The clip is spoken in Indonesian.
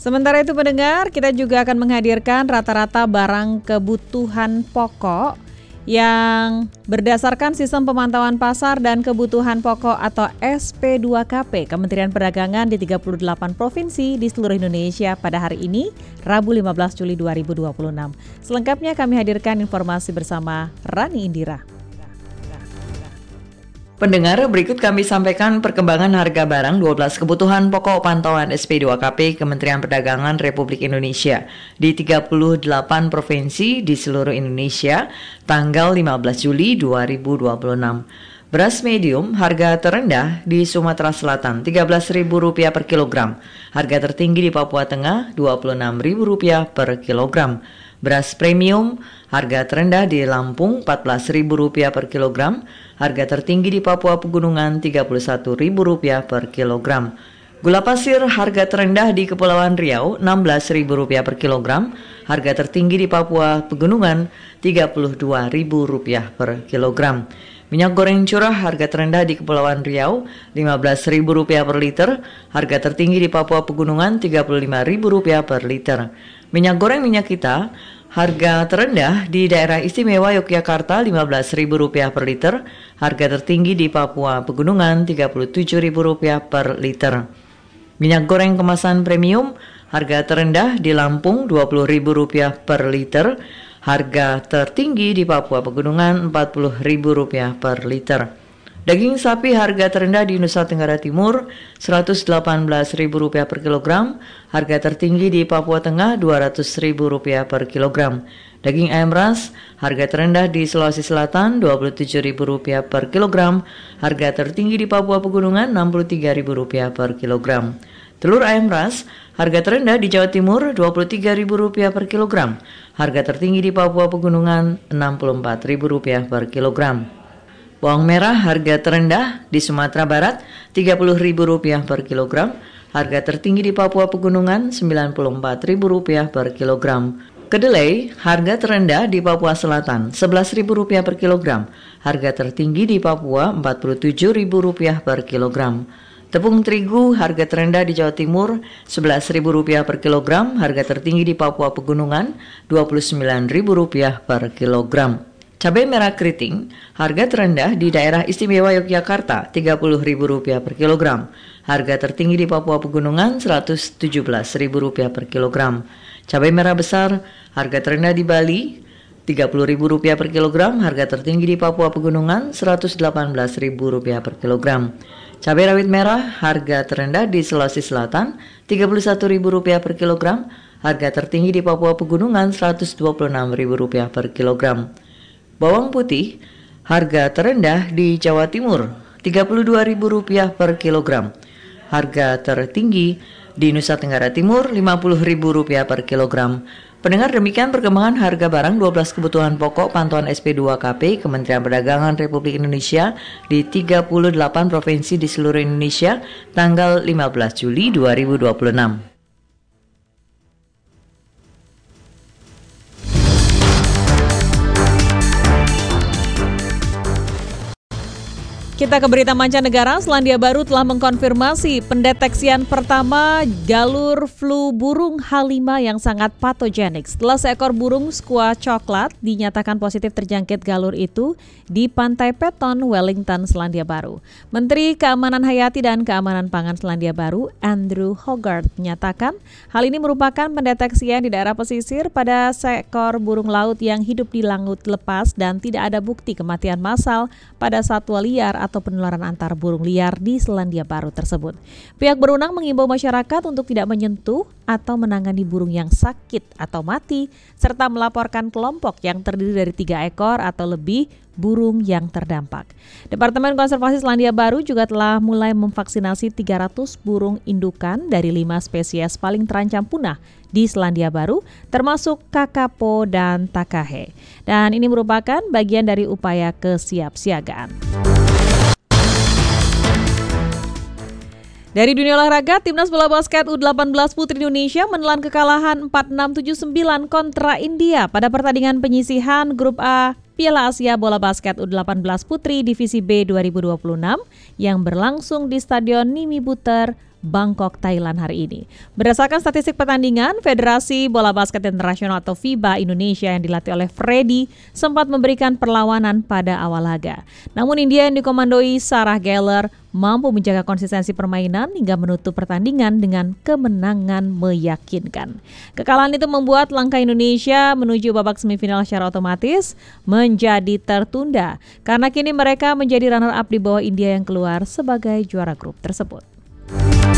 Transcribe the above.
Sementara itu pendengar, kita juga akan menghadirkan rata-rata barang kebutuhan pokok yang berdasarkan sistem pemantauan pasar dan kebutuhan pokok atau SP2KP Kementerian Perdagangan di 38 provinsi di seluruh Indonesia pada hari ini, Rabu 15 Juli 2026. Selengkapnya kami hadirkan informasi bersama Rani Indira. Pendengar, berikut kami sampaikan perkembangan harga barang 12 kebutuhan pokok pantauan SP2KP Kementerian Perdagangan Republik Indonesia di 38 provinsi di seluruh Indonesia tanggal 15 Juli 2026. Beras medium harga terendah di Sumatera Selatan Rp13.000 per kilogram. Harga tertinggi di Papua Tengah Rp26.000 per kilogram. Beras premium harga terendah di Lampung Rp14.000 per kilogram. Harga tertinggi di Papua Pegunungan Rp31.000 per kilogram. Gula pasir harga terendah di Kepulauan Riau Rp16.000 per kilogram. Harga tertinggi di Papua Pegunungan Rp32.000 per kilogram. Minyak goreng curah harga terendah di Kepulauan Riau Rp15.000 per liter. Harga tertinggi di Papua Pegunungan Rp35.000 per liter. Minyak goreng minyak kita harga terendah di daerah istimewa Yogyakarta Rp15.000 per liter. Harga tertinggi di Papua Pegunungan Rp37.000 per liter. Minyak goreng kemasan premium harga terendah di Lampung Rp20.000 per liter. Harga tertinggi di Papua Pegunungan Rp40.000 per liter. Daging sapi harga terendah di Nusa Tenggara Timur Rp118.000 per kilogram. Harga tertinggi di Papua Tengah Rp200.000 per kilogram. Daging ayam ras harga terendah di Sulawesi Selatan Rp27.000 per kilogram. Harga tertinggi di Papua Pegunungan Rp63.000 per kilogram. Telur ayam ras harga terendah di Jawa Timur Rp23.000 per kilogram. Harga tertinggi di Papua Pegunungan Rp64.000 per kilogram. Bawang merah harga terendah di Sumatera Barat Rp30.000 per kilogram. Harga tertinggi di Papua Pegunungan Rp94.000 per kilogram. Kedelai harga terendah di Papua Selatan Rp11.000 per kilogram. Harga tertinggi di Papua Rp47.000 per kilogram. Tepung terigu harga terendah di Jawa Timur Rp11.000 per kilogram. Harga tertinggi di Papua Pegunungan Rp29.000 per kilogram. Cabai merah keriting harga terendah di daerah istimewa Yogyakarta Rp30.000 per kilogram. Harga tertinggi di Papua Pegunungan Rp117.000 per kilogram. Cabai merah besar harga terendah di Bali Rp30.000 per kilogram. Harga tertinggi di Papua Pegunungan Rp118.000 per kilogram. Cabai rawit merah harga terendah di Sulawesi Selatan Rp31.000 per kilogram. Harga tertinggi di Papua Pegunungan Rp126.000 per kilogram. Bawang putih harga terendah di Jawa Timur Rp32.000 per kilogram. Harga tertinggi di Nusa Tenggara Timur Rp50.000 per kilogram. Pendengar, demikian perkembangan harga barang 12 kebutuhan pokok pantauan SP2KP Kementerian Perdagangan Republik Indonesia di 38 provinsi di seluruh Indonesia tanggal 15 Juli 2026. Kita ke berita mancanegara. Selandia Baru telah mengkonfirmasi pendeteksian pertama galur flu burung H5 yang sangat patogenik setelah seekor burung skua coklat dinyatakan positif terjangkit galur itu di Pantai Peton, Wellington, Selandia Baru. Menteri Keamanan Hayati dan Keamanan Pangan Selandia Baru, Andrew Hogarth, menyatakan hal ini merupakan pendeteksian di daerah pesisir pada seekor burung laut yang hidup di laut lepas dan tidak ada bukti kematian massal pada satwa liar atau penularan antar burung liar di Selandia Baru tersebut. Pihak berwenang mengimbau masyarakat untuk tidak menyentuh atau menangani burung yang sakit atau mati, serta melaporkan kelompok yang terdiri dari 3 ekor atau lebih burung yang terdampak. Departemen Konservasi Selandia Baru juga telah mulai memvaksinasi 300 burung indukan dari 5 spesies paling terancam punah di Selandia Baru, termasuk kakapo dan takahe. Dan ini merupakan bagian dari upaya kesiapsiagaan. Dari dunia olahraga, Timnas Bola Basket U18 Putri Indonesia menelan kekalahan 46-79 kontra India pada pertandingan penyisihan Grup A Piala Asia Bola Basket U18 Putri Divisi B 2026 yang berlangsung di Stadion Nimi Butter, Bangkok, Thailand hari ini. Berdasarkan statistik pertandingan, Federasi Bola Basket Internasional atau FIBA Indonesia yang dilatih oleh Freddy sempat memberikan perlawanan pada awal laga. Namun India yang dikomandoi Sarah Geller mampu menjaga konsistensi permainan hingga menutup pertandingan dengan kemenangan meyakinkan. Kekalahan itu membuat langkah Indonesia menuju babak semifinal secara otomatis menjadi tertunda karena kini mereka menjadi runner-up di bawah India yang keluar sebagai juara grup tersebut.